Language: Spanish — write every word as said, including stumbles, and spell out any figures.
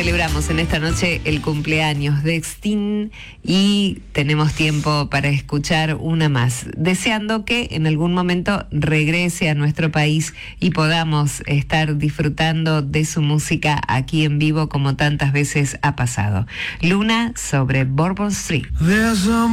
Celebramos en esta noche el cumpleaños de Sting y tenemos tiempo para escuchar una más, deseando que en algún momento regrese a nuestro país y podamos estar disfrutando de su música aquí en vivo como tantas veces ha pasado. Luna sobre Bourbon Street.